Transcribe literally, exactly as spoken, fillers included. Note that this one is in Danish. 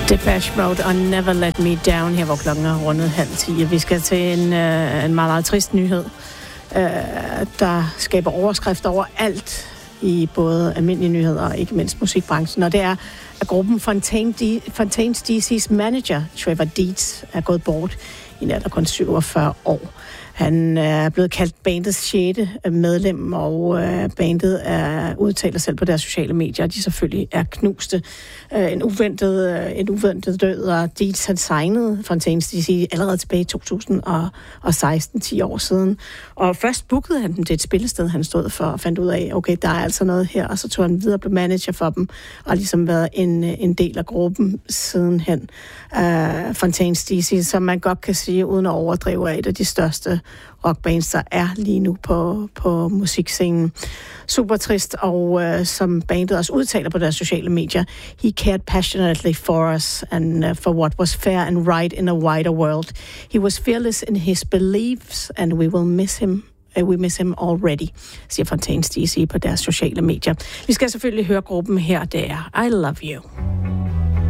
Depeche Mode og Never Let Me Down, her hvor klokken er rundet halv ti. Vi skal til en, øh, en meget, meget trist nyhed, øh, der skaber overskrifter over alt i både almindelige nyheder og ikke mindst musikbranchen. Og det er, at gruppen Fontaine D- Fontaines D C's manager, Trevor Deeds, er gået bort i en alder kun syvogfyrre år. Han er blevet kaldt bandets sjette medlem, og øh, bandet er udtaler selv på deres sociale medier, at de selvfølgelig er knuste. Øh, en, uventet, øh, en uventet død, og Deeds han signede Fontaines D C allerede tilbage i to tusind og seksten, ti år siden. Og først bookede han dem til et spillested, han stod for, og fandt ud af, okay, der er altså noget her, og så tog han videre og blev manager for dem, og ligesom været en, en del af gruppen sidenhen. Øh, Fontaines D C, som man godt kan sige, uden at overdrive, er et af de største rockbands, der er lige nu på, på musikscenen. Super trist, og uh, som bandet også udtaler på deres sociale medier, he cared passionately for us and uh, for what was fair and right in a wider world. He was fearless in his beliefs, and we will miss him. Uh, we miss him already, siger Fontaines D C på deres sociale medier. Vi skal selvfølgelig høre gruppen her, det er I Love You.